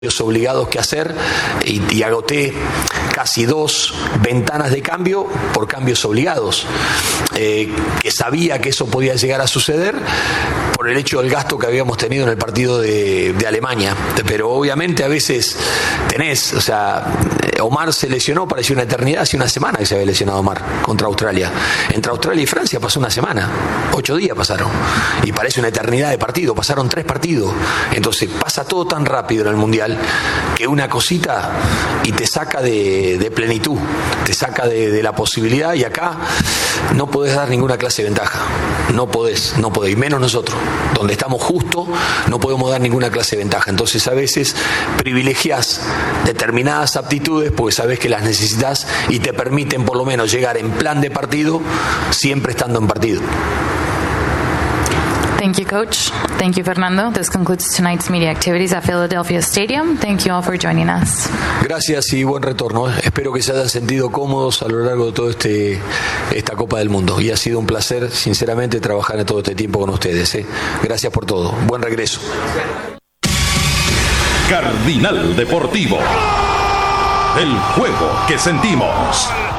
obligados que hacer y agoté casi 2 ventanas de cambio por cambios obligados, que sabía que eso podía llegar a suceder por el hecho del gasto que habíamos tenido en el partido de Alemania, pero obviamente a veces tenés, o sea, Omar se lesionó, parecía una eternidad, hace una semana que se había lesionado Omar contra Australia. Entre Australia y Francia pasó una semana, 8 días pasaron, y parece una eternidad de partido, pasaron 3 partidos, entonces pasa todo tan rápido en el Mundial que una cosita y te saca de plenitud, te saca de la posibilidad, y acá no podés dar ninguna clase de ventaja, no podés, y menos nosotros, donde estamos justo, no podemos dar ninguna clase de ventaja. Entonces a veces privilegiás determinadas aptitudes porque sabés que las necesitas y te permiten por lo menos llegar en plan de partido, siempre estando en partido. Thank you, Coach. Thank you, Fernando. This concludes tonight's media activities at Philadelphia Stadium. Thank you all for joining us. Gracias y buen retorno. Espero que se hayan sentido cómodos a lo largo de todo esta Copa del Mundo. Y ha sido un placer, sinceramente, trabajar en todo este tiempo con ustedes. Gracias por todo. Buen regreso. Cardinal Deportivo. El juego que sentimos.